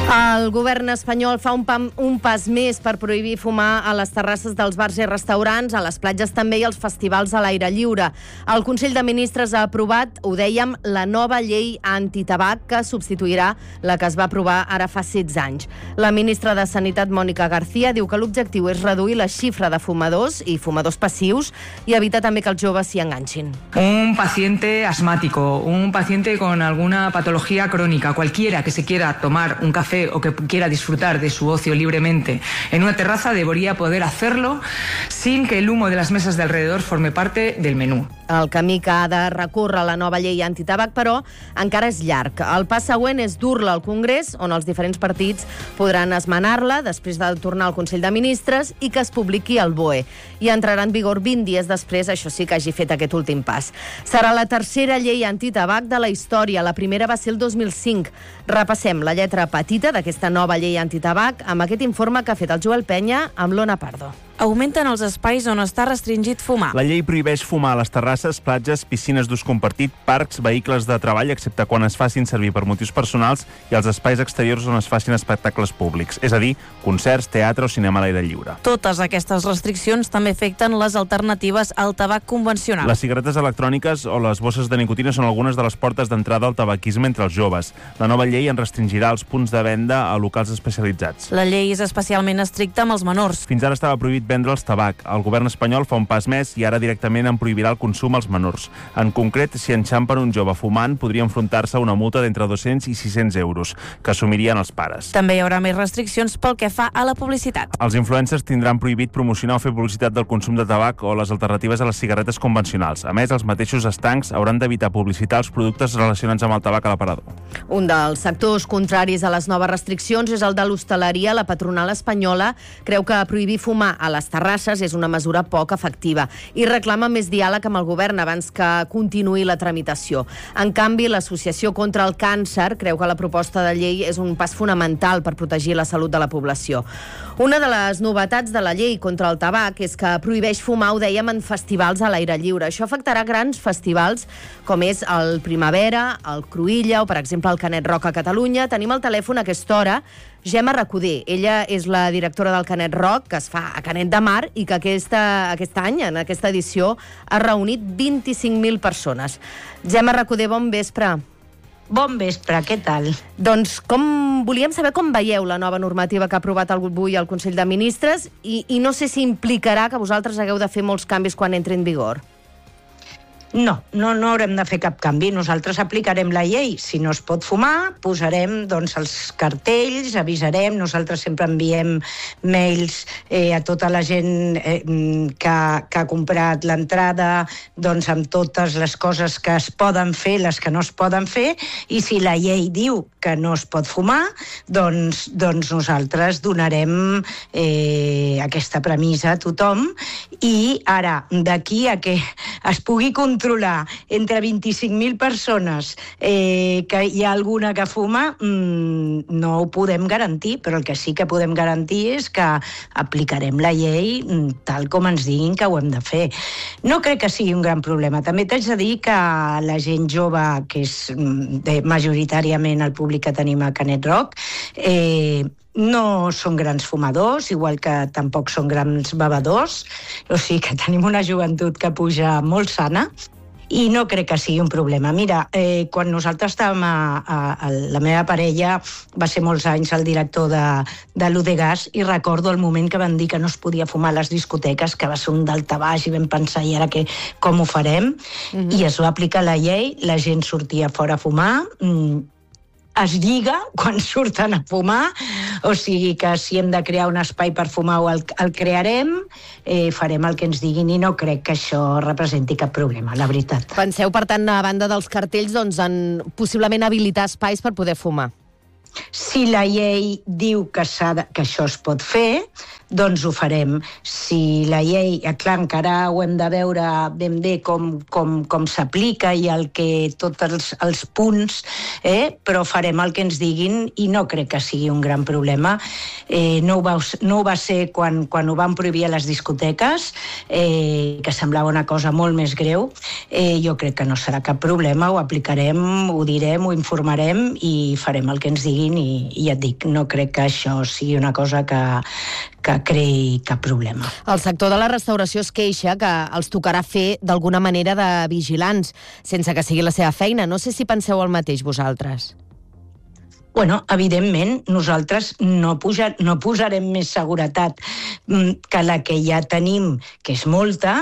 El govern espanyol fa un pas més per prohibir fumar a les terrasses dels bars i restaurants, a les platges també i als festivals a l'aire lliure. El Consell de Ministres ha aprovat, ho dèiem, la nova llei antitabac que substituirà la que es va aprovar ara fa 16 anys. La ministra de Sanitat, Mónica García, diu que l'objectiu és reduir la xifra de fumadors i fumadors passius i evitar també que els joves s'hi enganxin. Un paciente asmático, un paciente con alguna patología crónica, cualquiera que se quiera tomar un café o que quiera disfrutar de su ocio libremente en una terraza debería poder hacerlo sin que el humo de las mesas de alrededor forme parte del menú. El camí que ha de recórrer la nova llei antitabac, però, encara és llarg. El pas següent és dur-la al Congrés, on els diferents partits podran esmenar-la després de tornar al Consell de Ministres i que es publiqui al BOE. I entrarà en vigor 20 dies després, això sí que hagi fet aquest últim pas. Serà la tercera llei antitabac de la història. La primera va ser el 2005. Repassem la lletra petita d'aquesta nova llei antitabac amb aquest informe que ha fet el Joel Penya amb l'Ona Pardo. Augmenten els espais on està restringit fumar. La llei prohibeix fumar a les terrasses, platges, piscines d'ús compartit, parcs, vehicles de treball, excepte quan es facin servir per motius personals, i els espais exteriors on es facin espectacles públics, és a dir, concerts, teatre o cinema a l'aire lliure. Totes aquestes restriccions també afecten les alternatives al tabac convencional. Les cigaretes electròniques o les bosses de nicotina són algunes de les portes d'entrada al tabaquisme entre els joves. La nova llei en restringirà els punts de venda a locals especialitzats. La llei és especialment estricta amb els menors. Fins ara estava prohibit vendre el tabac. El govern espanyol fa un pas més i ara directament en prohibirà el consum als menors. En concret, si enxampen un jove fumant, podria enfrontar-se a una multa d'entre 200 i 600 euros, que assumirien els pares. També hi haurà més restriccions pel que fa a la publicitat. Els influencers tindran prohibit promocionar o fer publicitat del consum de tabac o les alternatives a les cigaretes convencionals. A més, els mateixos estancs hauran d'evitar publicitar els productes relacionats amb el tabac a l'aparador. Un dels sectors contraris a les noves restriccions és el de l'hostaleria. La patronal espanyola creu que prohibir fumar a les terrasses és una mesura poc efectiva i reclama més diàleg amb el govern abans que continuï la tramitació. En canvi, l'Associació contra el Càncer creu que la proposta de llei és un pas fonamental per protegir la salut de la població. Una de les novetats de la llei contra el tabac és que prohibeix fumar, ho dèiem, en festivals a l'aire lliure. Això afectarà grans festivals com és el Primavera, el Cruïlla o, per exemple, el Canet Rock a Catalunya. Tenim al telèfon a aquesta hora Gemma Recoder. Ella és la directora del Canet Rock, que es fa a Canet de Mar i que aquest any, en aquesta edició, ha reunit 25.000 persones. Gemma Recoder, bon vespre. Bon vespre, què tal? Doncs volíem saber com veieu la nova normativa que ha aprovat avui el Consell de Ministres i no sé si implicarà que vosaltres hagueu de fer molts canvis quan entri en vigor. No haurem de fer cap canvi. Nosaltres aplicarem la llei. Si no es pot fumar, posarem els cartells, avisarem. Nosaltres sempre enviem mails a tota la gent que ha comprat l'entrada amb totes les coses que es poden fer, les que no es poden fer, i si la llei diu que no es pot fumar, doncs nosaltres donarem aquesta premissa a tothom. I ara, d'aquí a que es pugui controlar entre 25.000 persones que hi ha alguna que fuma, no ho podem garantir, però el que sí que podem garantir és que aplicarem la llei tal com ens diguin que ho hem de fer. No crec que sigui un gran problema. També t'haig de dir que la gent jove, que és majoritàriament el públic que tenim a Canet Rock, no són grans fumadors, igual que tampoc són grans bevedors, o sigui que tenim una joventut que puja molt sana i no crec que sigui un problema. Mira, quan nosaltres estàvem la meva parella va ser molts anys el director de l'Udegas i recordo el moment que van dir que no es podia fumar a les discoteques, que va ser un daltabaix i vam pensar i ara com ho farem, i es va aplicar la llei, la gent sortia fora a fumar, es lliga quan surten a fumar, o sigui que si hem de crear un espai per fumar el crearem, farem el que ens diguin i no crec que això representi cap problema, la veritat. Penseu, per tant, a banda dels cartells, en possiblement habilitar espais per poder fumar? Si la llei diu que això es pot fer, doncs ho farem. Si la llei, clar, encara ho hem de veure ben bé com s'aplica i tots els punts, però farem el que ens diguin i no crec que sigui un gran problema. No ho va ser quan ho van prohibir a les discoteques, que semblava una cosa molt més greu. Jo crec que no serà cap problema, ho aplicarem, ho direm, ho informarem i farem el que ens diguin. siguin i ja et dic, no crec que això sigui una cosa que creï cap problema. El sector de la restauració es queixa que els tocarà fer d'alguna manera de vigilants, sense que sigui la seva feina. No sé si penseu el mateix vosaltres. Bueno, evidentment, nosaltres no posarem més seguretat que la que ja tenim, que és molta,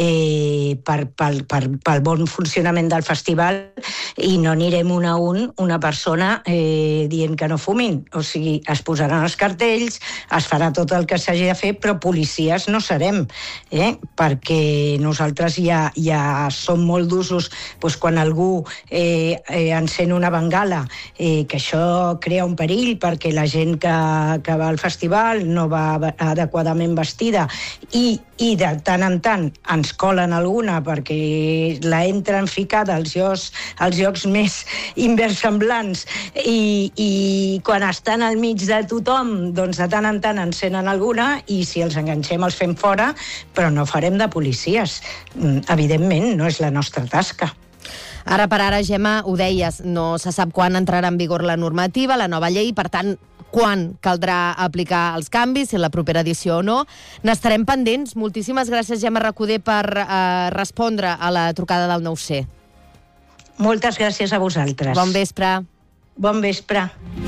pel bon funcionament del festival, i no anirem un a una persona dient que no fumin. O sigui, es posaran els cartells, es farà tot el que s'hagi de fer, però policies no serem, perquè nosaltres ja som molt d'usos, doncs quan algú encén una bengala, que això crea un perill perquè la gent que va al festival no va adequadament vestida i de tant en tant ens colen alguna perquè la entren ficada als llocs més inversemblants i quan estan al mig de tothom, doncs de tant en tant encenen alguna i si els enganxem els fem fora, però no farem de policies. Evidentment, no és la nostra tasca. Ara per ara, Gemma, ho deies, no se sap quan entrarà en vigor la normativa, la nova llei, per tant, quan caldrà aplicar els canvis, si la propera edició o no. N'estarem pendents. Moltíssimes gràcies, Gemma Recoder, per respondre a la trucada del 9C. Moltes gràcies a vosaltres. Bon vespre. Bon vespre.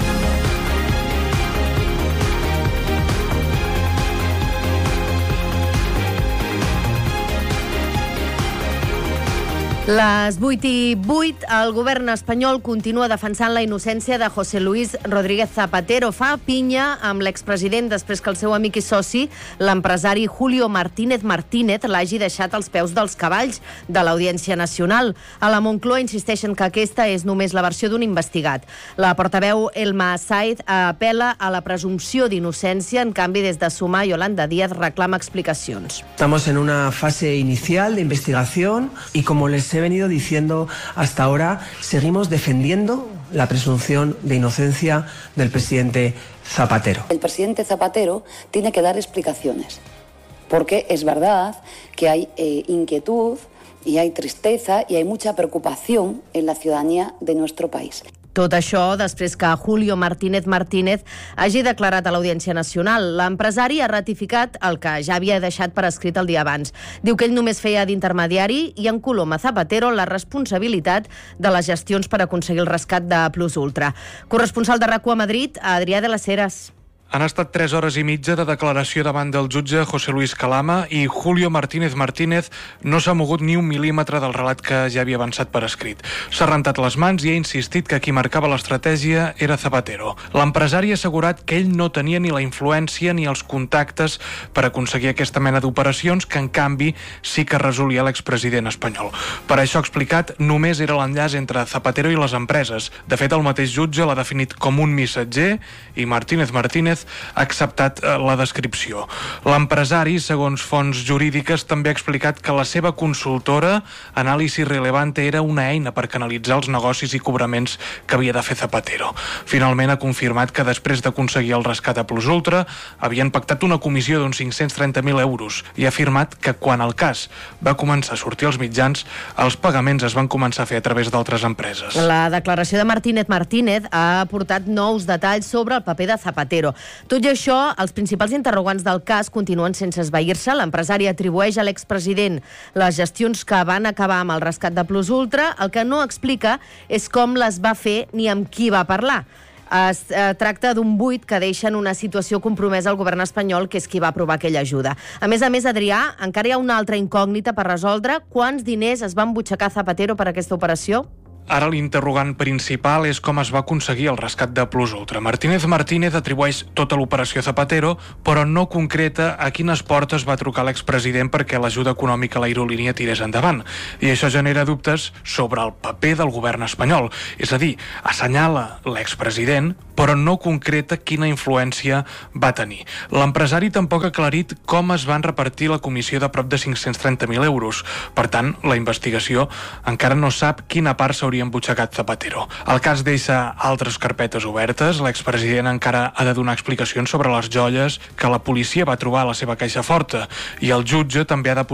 Les 8:08, el govern espanyol continua defensant la innocència de José Luis Rodríguez Zapatero. Fa pinya amb l'expresident després que el seu amic i soci, l'empresari Julio Martínez Martínez, l'hagi deixat als peus dels cavalls de l'Audiència Nacional. A la Moncloa insisteixen que aquesta és només la versió d'un investigat. La portaveu Elma Said apel·la a la presumpció d'innocència, en canvi des de Sumar, Yolanda Díaz reclama explicacions. Estamos en una fase inicial de investigación y como les he venido diciendo hasta ahora, seguimos defendiendo la presunción de inocencia del presidente Zapatero. El presidente Zapatero tiene que dar explicaciones, porque es verdad que hay inquietud y hay tristeza y hay mucha preocupación en la ciudadanía de nuestro país. Tot això després que Julio Martínez Martínez hagi declarat a l'Audiència Nacional. L'empresari ha ratificat el que ja havia deixat per escrit el dia abans. Diu que ell només feia d'intermediari i encoloma a Zapatero la responsabilitat de les gestions per aconseguir el rescat de Plus Ultra. Corresponsal de RAC1 a Madrid, Adrià de les Heras. Han estat 3 hores i mitja de declaració davant del jutge José Luis Calama i Julio Martínez Martínez no s'ha mogut ni un mil·límetre del relat que ja havia avançat per escrit. S'ha rentat les mans i ha insistit que qui marcava l'estratègia era Zapatero. L'empresari ha assegurat que ell no tenia ni la influència ni els contactes per aconseguir aquesta mena d'operacions que, en canvi, sí que resolia l'expresident espanyol. Per això ha explicat, només era l'enllaç entre Zapatero i les empreses. De fet, el mateix jutge l'ha definit com un missatger i Martínez ha acceptat la descripció. L'empresari, segons fonts jurídiques, també ha explicat que la seva consultora, Anàlisi Relevante, era una eina per canalitzar els negocis i cobraments que havia de fer Zapatero. Finalment ha confirmat que després d'aconseguir el rescat a Plus Ultra havien pactat una comissió d'uns 530.000 euros i ha afirmat que quan el cas va començar a sortir als mitjans, els pagaments es van començar a fer a través d'altres empreses. La declaració de Martínez Martínez ha aportat nous detalls sobre el paper de Zapatero. Tot i això, els principals interrogants del cas continuen sense esvair-se. L'empresari atribueix a l'expresident les gestions que van acabar amb el rescat de Plus Ultra. El que no explica és com les va fer ni amb qui va parlar. Es tracta d'un buit que deixa en una situació compromesa al govern espanyol, que és qui va aprovar aquella ajuda. A més, Adrià, encara hi ha una altra incògnita per resoldre. Quants diners es va embutxacar Zapatero per aquesta operació? Ara l'interrogant principal és com es va aconseguir el rescat de Plus Ultra. Martínez Martínez atribueix tota l'operació Zapatero, però no concreta a quines portes va trucar l'expresident perquè l'ajuda econòmica a l'aerolínia tirés endavant. I això genera dubtes sobre el paper del govern espanyol. És a dir, assenyala l'expresident, però no concreta quina influència va tenir. L'empresari tampoc ha aclarit com es van repartir la comissió de prop de 530.000 euros. Per tant, la investigació encara no sap quina part s'hauria embutxacat Zapatero. El cas deixa altres carpetes obertes. L'expresident encara ha de donar explicacions sobre les joies que la policia va trobar a la seva caixa forta i el jutge també ha de posar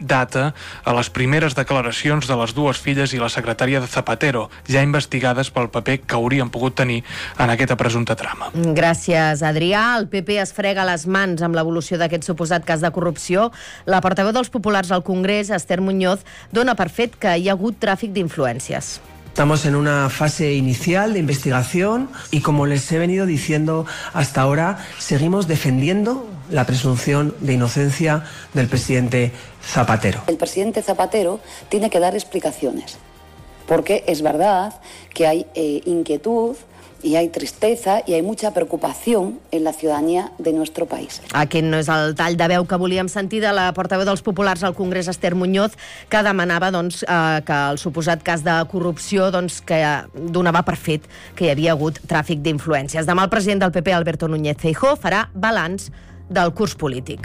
data a les primeres declaracions de les dues filles i la secretària de Zapatero, ja investigades pel paper que haurien pogut tenir en aquesta presumpta trama. Gràcies, Adrià. El PP es frega les mans amb l'evolució d'aquest suposat cas de corrupció. La portaveu dels populars al Congrés, Esther Muñoz, dona per fet que hi ha hagut tràfic d'influències. Estamos en una fase inicial de investigación y, como les he venido diciendo hasta ahora, seguimos defendiendo la presunción de inocencia del presidente Zapatero. El presidente Zapatero tiene que dar explicaciones, porque es verdad que hay inquietud y hay tristeza y hay mucha preocupación en la ciudadanía de nuestro país. Aquest no és el tall de veu que volíem sentir de la portaveu dels populars al Congrés, Esther Muñoz, que demanava que el suposat cas de corrupció que donava per fet que hi havia hagut tràfic d'influències. Demà el president del PP, Alberto Núñez Feijóo, farà balanç del curs polític.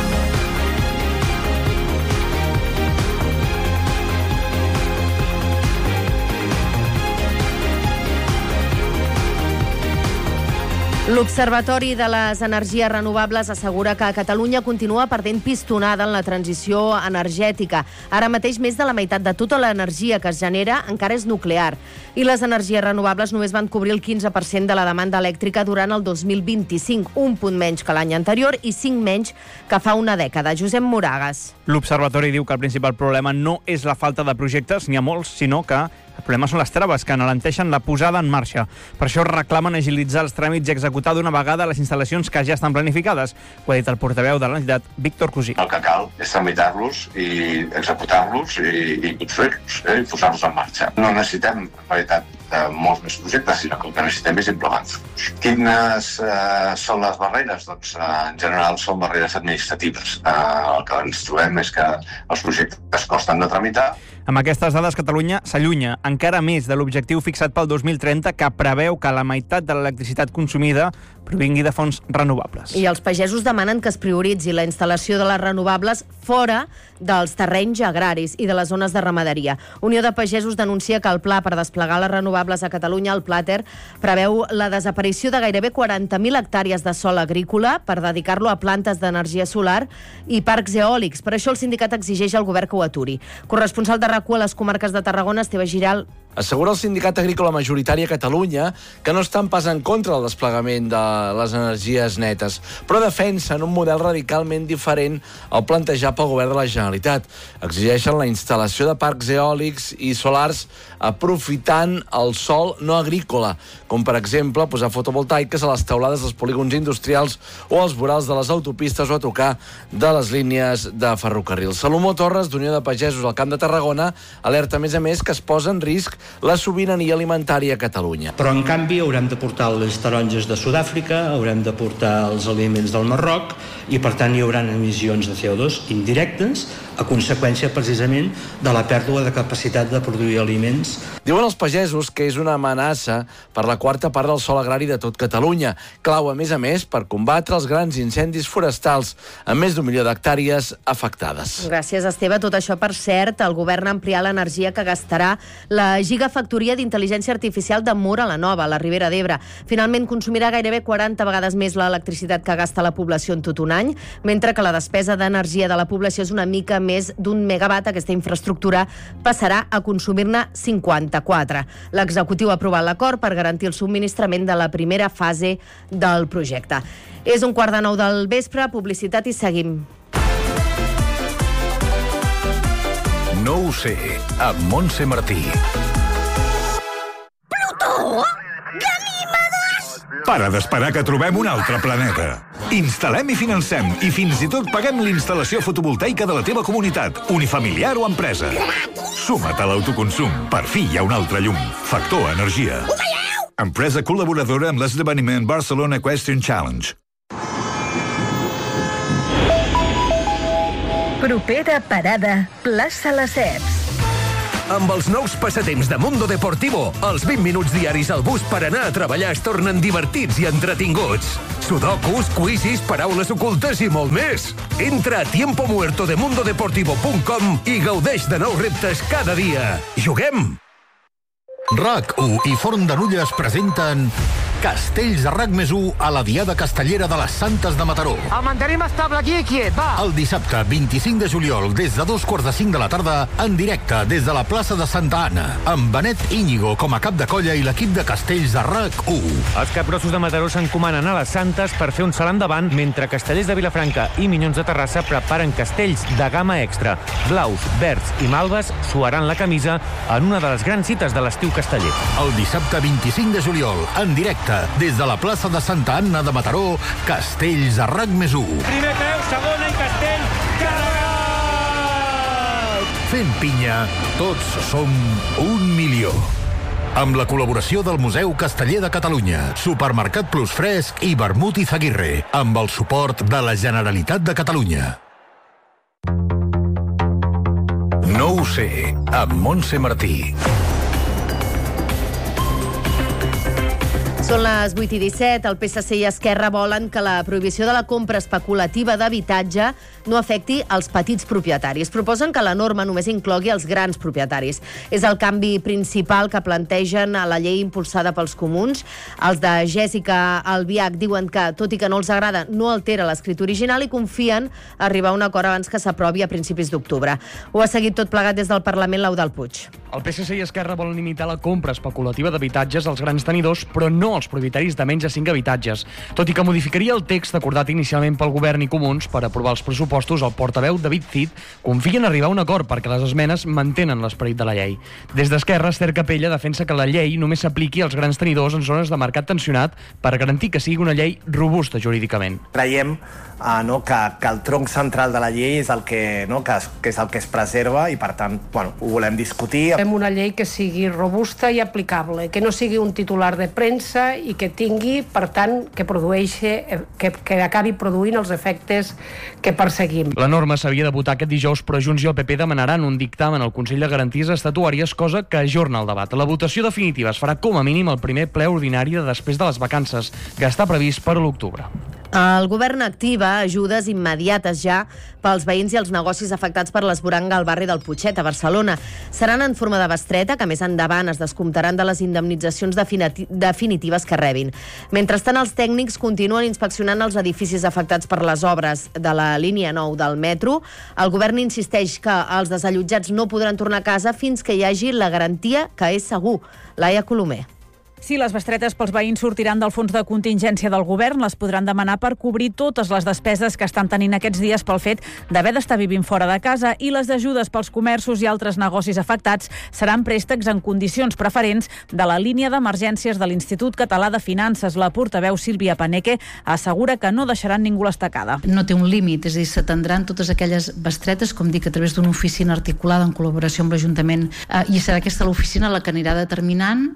L'Observatori de les Energies Renovables assegura que Catalunya continua perdent pistonada en la transició energètica. Ara mateix més de la meitat de tota l'energia que es genera encara és nuclear. I les energies renovables només van cobrir el 15% de la demanda elèctrica durant el 2025, un punt menys que l'any anterior i 5 menys que fa una dècada. Josep Moragas. L'Observatori diu que el principal problema no és la falta de projectes, n'hi ha molts, sinó que el problema són les traves que enalenteixen la posada en marxa. Per això reclamen agilitzar els tràmits i executar d'una vegada les instal·lacions que ja estan planificades. Ho ha dit el portaveu de l'entitat, Víctor Cosí. El que cal és tramitar-los i executar-los i construir-los, i posar-los en marxa. No necessitem, en realitat, molts més projectes, sinó que el que necessitem és implementar-los. Quines són les barreres? Doncs, en general, són barreres administratives. El que ens trobem és que els projectes costen de tramitar. Amb aquestes dades, Catalunya s'allunya encara més de l'objectiu fixat pel 2030, que preveu que la meitat de l'electricitat consumida provingui de fonts renovables. I els pagesos demanen que es prioritzi la instal·lació de les renovables fora dels terrenys agraris i de les zones de ramaderia. Unió de Pagesos denuncia que el pla per desplegar les renovables a Catalunya, el Plater, preveu la desaparició de gairebé 40.000 hectàrees de sòl agrícola per dedicar-lo a plantes d'energia solar i parcs eòlics. Per això el sindicat exigeix al govern que ho aturi. Corresponsal de RAC1 a les comarques de Tarragona, Esteve Giral. Assegura el sindicat agrícola majoritari a Catalunya que no estan pas en contra del desplegament de les energies netes, però defensen un model radicalment diferent al plantejat pel govern de la Generalitat. Exigeixen la instal·lació de parcs eòlics i solars aprofitant el sòl no agrícola, com per exemple posar fotovoltaiques a les teulades dels polígons industrials o als vorals de les autopistes o a tocar de les línies de ferrocarril. Salomó Torres, d'Unió de Pagesos al Camp de Tarragona, alerta a més que es posa en risc la sobirania alimentària a Catalunya. Però, en canvi, haurem de portar les taronges de Sud-àfrica, haurem de portar els aliments del Marroc i, per tant, hi haurà emissions de CO2 indirectes a conseqüència, precisament, de la pèrdua de capacitat de produir aliments. Diuen els pagesos que és una amenaça per la quarta part del sòl agrari de tot Catalunya, clau, a més, per combatre els grans incendis forestals amb més d'1 milió d'hectàrees afectades. Gràcies, Esteve. Tot això, per cert, el govern ha ampliat l'energia que gastarà la gigafactoria d'intel·ligència artificial de Móra la Nova, a la Ribera d'Ebre. Finalment consumirà gairebé 40 vegades més l'electricitat que gasta la població en tot un any, mentre que la despesa d'energia de la població és una mica més d'1 megawatt. Aquesta infraestructura passarà a consumir-ne 54. L'executiu ha aprovat l'acord per garantir el subministrament de la primera fase del projecte. És 8:45 del vespre, publicitat i seguim. No ho sé, amb Montse Martí. Plutó! Ganímedes! Para d'esperar que trobem un altre planeta. Instal·lem i financem i fins i tot paguem l'instal·lació fotovoltaica de la teva comunitat, unifamiliar o empresa. Suma't a l'autoconsum. Per fi hi ha un altre llum. Factor Energia. Ho veieu? Empresa col·laboradora amb l'esdeveniment Barcelona Equestrian Challenge. Propera parada, plaça Lesseps. Amb els nous passatemps de Mundo Deportivo, els 20 minuts diaris al bus per anar a treballar es tornen divertits i entretinguts. Sudokus, quizzes, paraules ocultes i molt més. Entra a tiempomuertodemundodeportivo.com i gaudeix de nous reptes cada dia. Juguem! RAC1 i Forn de Nulles presenten Castells de RAC+1 a la Diada Castellera de les Santes de Mataró. El mantenim estable aquí i quiet, va! El dissabte 25 de juliol, des de 2:45 de la tarda, en directe des de la plaça de Santa Anna, amb Benet Íñigo com a cap de colla i l'equip de Castells de RAC1. Els capgrossos de Mataró s'encomanen a les Santes per fer un salt endavant, mentre Castellers de Vilafranca i Minyons de Terrassa preparen castells de gamma extra. Blaus, verds i malves suaran la camisa en una de les grans cites de l'estiu casteller. El dissabte 25 de juliol, en directe des de la plaça de Santa Anna de Mataró, Castells de RAC+1. Primer peu, segona i Castell, carregat! Fent pinya, tots som 1 milió. Amb la col·laboració del Museu Casteller de Catalunya, Supermercat Plus Fresc i Vermut i Zaguirre, amb el suport de la Generalitat de Catalunya. No ho sé, amb Montse Martí. Són les 8:17. El PSC i Esquerra volen que la prohibició de la compra especulativa d'habitatge no afecti els petits propietaris. Proposen que la norma només inclogui els grans propietaris. És el canvi principal que plantegen a la llei impulsada pels comuns. Els de Jèssica Albiach diuen que, tot i que no els agrada, no altera l'escrit original i confien arribar a un acord abans que s'aprovi a principis d'octubre. Ho ha seguit tot plegat des del Parlament l'Eudald Puig. El PSC i Esquerra volen limitar la compra especulativa d'habitatges als grans tenidors, però no als propietaris de menys de 5 habitatges. Tot i que modificaria el text acordat inicialment pel Govern i Comuns per aprovar els pressupostos, el portaveu David Cid confia en arribar a un acord perquè les esmenes mantenen l'esperit de la llei. Des d'Esquerra, Esther Capella defensa que la llei només s'apliqui als grans tenidors en zones de mercat tensionat per garantir que sigui una llei robusta jurídicament. Creiem que el tronc central de la llei és el que és el que es preserva i, per tant, ho volem discutir. Fem una llei que sigui robusta i aplicable, que no sigui un titular de premsa i que tingui, per tant, que acabi produint els efectes que perseguim. La norma s'havia de votar aquest dijous, però Junts i el PP demanaran un dictamen al Consell de Garanties Estatutàries, cosa que ajorna el debat. La votació definitiva es farà com a mínim el primer ple ordinari després de les vacances, que està previst per l'octubre. El govern activa ajudes immediates ja pels veïns i els negocis afectats per l'esborranga al barri del Putxet, a Barcelona. Seran en forma de bestreta, que més endavant es descomptaran de les indemnitzacions definitives que rebin. Mentrestant, els tècnics continuen inspeccionant els edificis afectats per les obres de la línia 9 del metro. El govern insisteix que els desallotjats no podran tornar a casa fins que hi hagi la garantia que és segur. Laia Colomer. Si les bestretes pels veïns sortiran del fons de contingència del govern, les podran demanar per cobrir totes les despeses que estan tenint aquests dies pel fet d'haver d'estar vivint fora de casa, i les ajudes pels comerços i altres negocis afectats seran préstecs en condicions preferents de la línia d'emergències de l'Institut Català de Finances. La portaveu Sílvia Paneque assegura que no deixaran ningú a l'estacada. No té un límit, és a dir, s'atendran totes aquelles bestretes, com dic, a través d'una oficina articulada en col·laboració amb l'Ajuntament, i serà aquesta l'oficina la que anirà determinant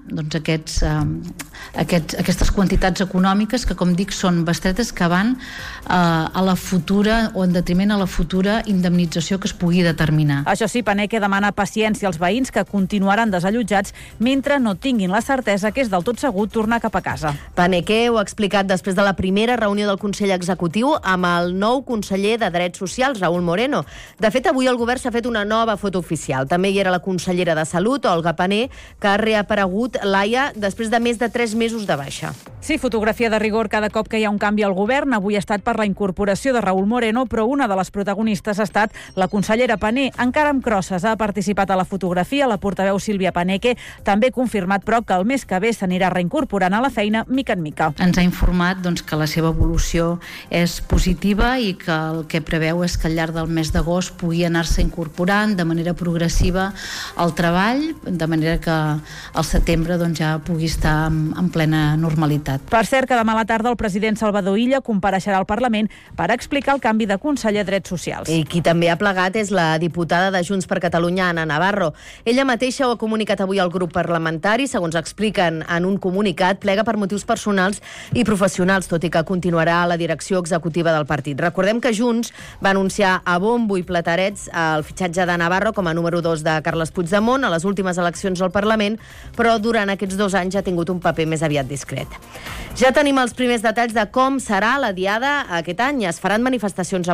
aquestes quantitats econòmiques que, com dic, són bestretes que van a la futura o en detriment a la futura indemnització que es pugui determinar. Això sí, Paneque demana paciència als veïns que continuaran desallotjats mentre no tinguin la certesa que és del tot segur tornar cap a casa. Paneque ho ha explicat després de la primera reunió del Consell Executiu amb el nou conseller de Drets Socials, Raúl Moreno. De fet, avui el govern s'ha fet una nova foto oficial. També hi era la consellera de Salut, Olga Pané, que ha reaparegut, Laia, després de més de 3 mesos de baixa. Sí, fotografia de rigor cada cop que hi ha un canvi al govern. Avui ha estat per la incorporació de Raúl Moreno, però una de les protagonistes ha estat la consellera Pané. Encara amb crosses ha participat a la fotografia la portaveu Sílvia Paneque. També ha confirmat, però, que el mes que ve s'anirà reincorporant a la feina mica en mica. Ens ha informat que la seva evolució és positiva i que el que preveu és que al llarg del mes d'agost pugui anar-se incorporant de manera progressiva al treball, de manera que al setembre ja pugui estar en plena normalitat. Per cert, que demà a la tarda el president Salvador Illa compareixerà al Parlament per explicar el canvi de conseller de Drets Socials. I qui també ha plegat és la diputada de Junts per Catalunya, Ana Navarro. Ella mateixa ho ha comunicat avui al grup parlamentari. Segons expliquen en un comunicat, plega per motius personals i professionals, tot i que continuarà a la direcció executiva del partit. Recordem que Junts va anunciar a bombo i platerets el fitxatge de Navarro com a número 2 de Carles Puigdemont a les últimes eleccions al Parlament, però durant aquests 2 anys ha tingut un paper més aviat discret. Ja tenim els primers detalls de com serà la Diada aquest any. Es faran manifestacions